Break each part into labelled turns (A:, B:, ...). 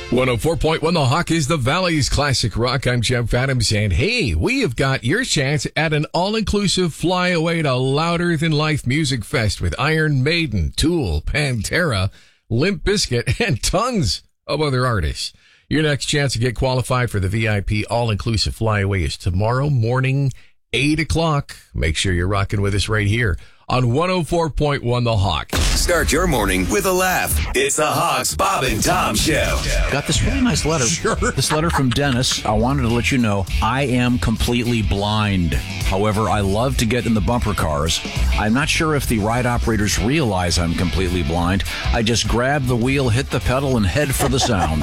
A: 104.1 The Hawk is the Valley's Classic Rock. I'm Jeff Adams, and hey, we have got your chance at an all-inclusive flyaway to louder-than-life music fest with Iron Maiden, Tool, Pantera, Limp Bizkit, and tons of other artists. Your next chance to get qualified for the VIP all-inclusive flyaway is tomorrow morning, 8 o'clock. Make sure you're rocking with us right here on 104.1 The Hawk.
B: Start your morning with a laugh. It's the Hawks Bob and Tom Show.
C: Got this really nice letter.
A: Sure.
C: This letter from Dennis. I wanted to let you know I am completely blind. However, I love to get in the bumper cars. I'm not sure if the ride operators realize I'm completely blind. I just grab the wheel, hit the pedal, and head for the sound.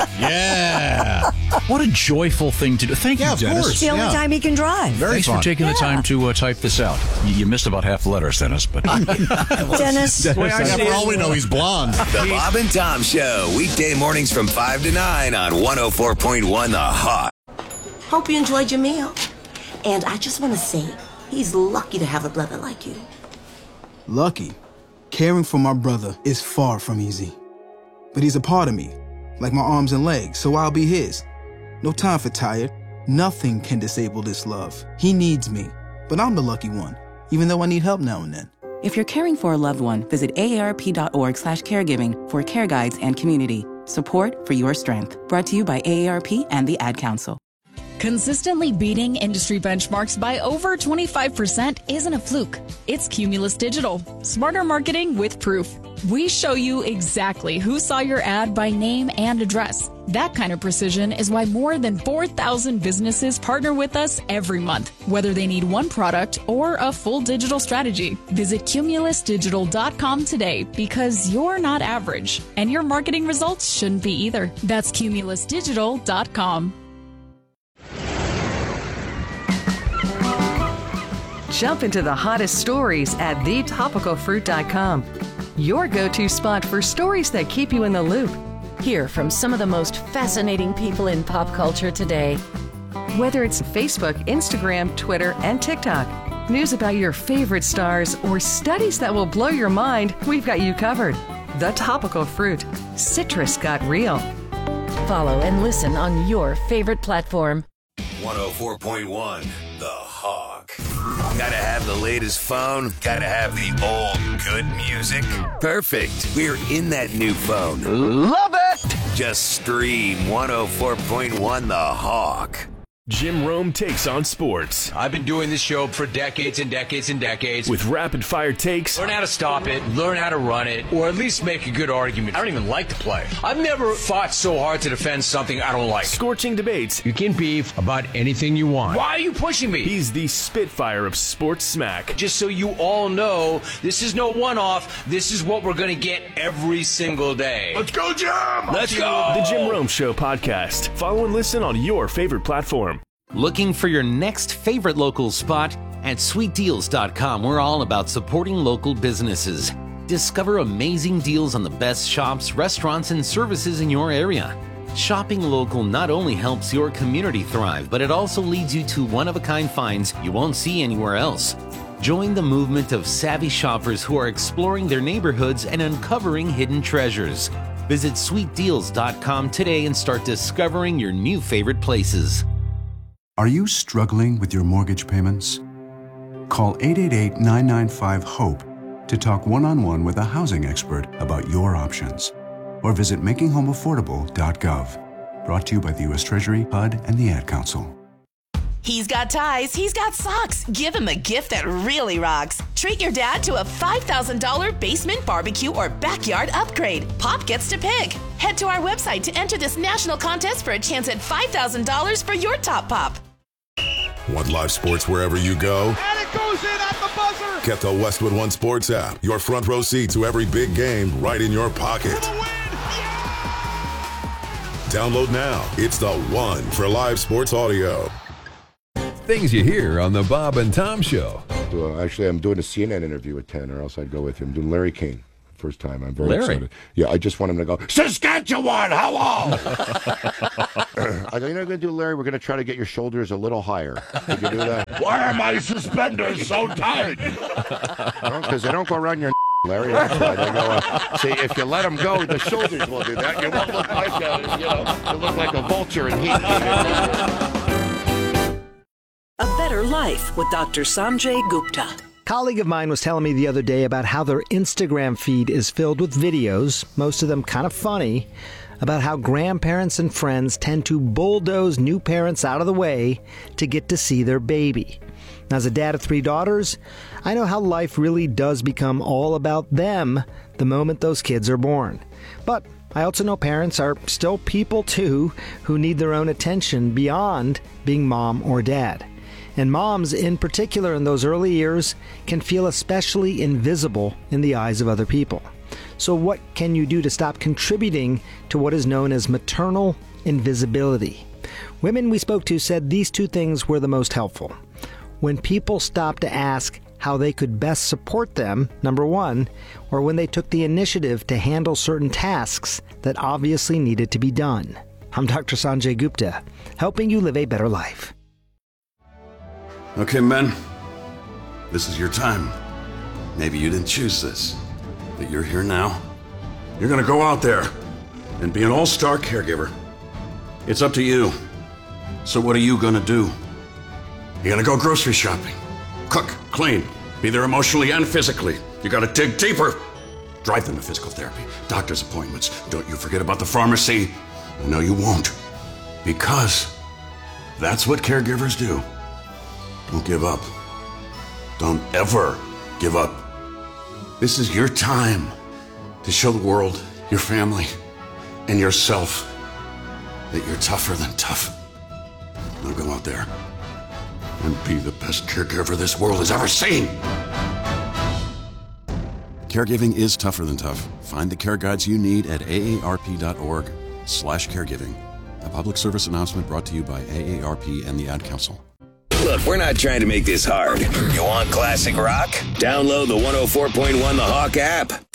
D: Yeah.
C: What a joyful thing to do. Thank you,
D: Of
C: Dennis.
D: course.
E: It's the only time he can drive.
C: Thanks for taking the time to type this out. You missed about half the letters, Dennis. But
E: Dennis.
D: For all we know, he's blonde.
B: The Bob and Tom Show. Weekday mornings from 5 to 9 on 104.1 The Hawk.
F: Hope you enjoyed your meal. And I just want to say, he's lucky to have a brother like you.
G: Lucky? Caring for my brother is far from easy. But he's a part of me, like my arms and legs, so I'll be his. No time for tired. Nothing can disable this love. He needs me, but I'm the lucky one, even though I need help now and then.
H: If you're caring for a loved one, visit aarp.org/caregiving for care guides and community. Support for your strength. Brought to you by AARP and the Ad Council.
I: Consistently beating industry benchmarks by over 25% isn't a fluke. It's Cumulus Digital. Smarter marketing with proof. We show you exactly who saw your ad by name and address. That kind of precision is why more than 4,000 businesses partner with us every month, whether they need one product or a full digital strategy. Visit cumulusdigital.com today because you're not average, and your marketing results shouldn't be either. That's cumulusdigital.com.
J: Jump into the hottest stories at thetopicalfruit.com. Your go-to spot for stories that keep you in the loop.
K: Hear from some of the most fascinating people in pop culture today.
J: Whether it's Facebook, Instagram, Twitter, and TikTok, news about your favorite stars, or studies that will blow your mind, we've got you covered. The Topical Fruit. Citrus got real.
K: Follow and listen on your favorite platform.
B: 104.1 The Hawk. Gotta have the latest phone. Gotta have the old good music. Perfect. We're in that new phone.
C: love it!
B: Just stream 104.1 The Hawk.
L: Jim Rome takes on sports.
M: I've been doing this show for decades and decades and decades.
L: With rapid-fire takes.
M: Learn how to stop it, learn how to run it, or at least make a good argument. I don't even like the play. I've never fought so hard to defend something I don't like.
L: Scorching debates.
M: You can beef about anything you want. Why are you pushing me?
L: He's the Spitfire of sports smack.
M: Just so you all know, this is no one-off. This is what we're going to get every single day.
L: Let's go, Jim!
M: Let's go!
L: The Jim Rome Show podcast. Follow and listen on your favorite platform.
N: Looking for your next favorite local spot? At sweetdeals.com, we're all about supporting local businesses. Discover amazing deals on the best shops, restaurants, and services in your area. Shopping local not only helps your community thrive, but it also leads you to one-of-a-kind finds you won't see anywhere else. Join the movement of savvy shoppers who are exploring their neighborhoods and uncovering hidden treasures. Visit sweetdeals.com today and start discovering your new favorite places.
O: Are you struggling with your mortgage payments? Call 888-995-HOPE to talk one-on-one with a housing expert about your options. Or visit makinghomeaffordable.gov. Brought to you by the U.S. Treasury, HUD, and the Ad Council.
P: He's got ties, he's got socks. Give him a gift that really rocks. Treat your dad to a $5,000 basement barbecue or backyard upgrade. Pop gets to pick. Head to our website to enter this national contest for a chance at $5,000 for your top pop.
Q: Want live sports wherever you go?
R: And it goes in at the buzzer!
Q: Get the Westwood One Sports app. Your front row seat to every big game right in your pocket. Download now. It's the one for live sports audio.
S: Things you hear on the Bob and Tom Show.
T: Actually, I'm doing a CNN interview with 10, or else I'd go with him. I'm doing Larry King. First time. I'm very excited. Yeah, I just want him to go, Saskatchewan, hello! I go, going to do, Larry, we're going to try to get your shoulders a little higher. Could you do that?
R: Why are my suspenders so tight?
T: Because they don't go around your Larry. That's why they go. See, if you let them go, the soldiers will do that. You won't look like you look like a vulture in heat.
U: A Better Life with Dr. Sanjay Gupta.
V: A colleague of mine was telling me the other day about how their Instagram feed is filled with videos, most of them kind of funny, about how grandparents and friends tend to bulldoze new parents out of the way to get to see their baby. Now, as a dad of 3 daughters, I know how life really does become all about them the moment those kids are born. But I also know parents are still people too who need their own attention beyond being mom or dad. And moms, in particular in those early years, can feel especially invisible in the eyes of other people. So what can you do to stop contributing to what is known as maternal invisibility? Women we spoke to said these 2 things were the most helpful. When people stopped to ask how they could best support them, number 1, or when they took the initiative to handle certain tasks that obviously needed to be done. I'm Dr. Sanjay Gupta, helping you live a better life.
W: Okay, men, this is your time. Maybe you didn't choose this, but you're here now. You're gonna go out there and be an all-star caregiver. It's up to you. So what are you gonna do? You're gonna go grocery shopping, cook, clean, be there emotionally and physically. You gotta dig deeper. Drive them to physical therapy, doctor's appointments. Don't you forget about the pharmacy. No, you won't. Because that's what caregivers do. Don't give up. Don't ever give up. This is your time to show the world, your family, and yourself that you're tougher than tough. Now go out there and be the best caregiver this world has ever seen.
X: Caregiving is tougher than tough. Find the care guides you need at aarp.org/caregiving. A public service announcement brought to you by AARP and the Ad Council.
B: Look, we're not trying to make this hard. You want classic rock? Download the 104.1 The Hawk app.